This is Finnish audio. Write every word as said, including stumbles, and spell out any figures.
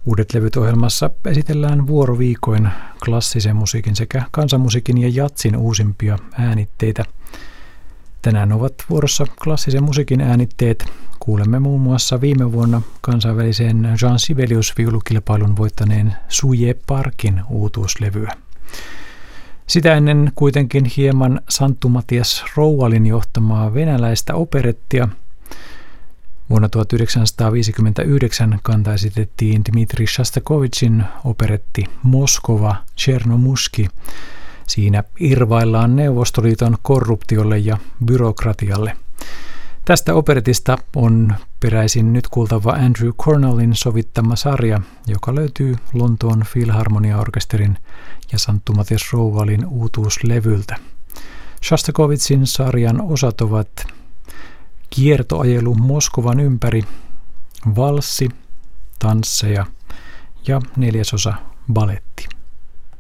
Uudet levyt ohjelmassa esitellään vuoroviikoin klassisen musiikin sekä kansanmusiikin ja jatsin uusimpia äänitteitä. Tänään ovat vuorossa klassisen musiikin äänitteet. Kuulemme muun muassa viime vuonna kansainvälisen Jean Sibelius-viulukilpailun voittaneen Suje Parkin uutuuslevyä. Sitä ennen kuitenkin hieman Santtu Matias Rouvalin johtamaa venäläistä operettia. Vuonna tuhatyhdeksänsataaviisikymmentäyhdeksän kanta esitettiin Dmitri Shostakovičin operetti Moskova Černomuški. Siinä irvaillaan Neuvostoliiton korruptiolle ja byrokratialle. Tästä operetista on peräisin nyt kuultava Andrew Cornellin sovittama sarja, joka löytyy Lontoon Philharmonia-orkesterin ja Santtu Matias Rouvalin uutuuslevyltä. Shostakovičin sarjan osat ovat kiertoajelu Moskovan ympäri, valssi, tansseja ja neljäsosa baletti.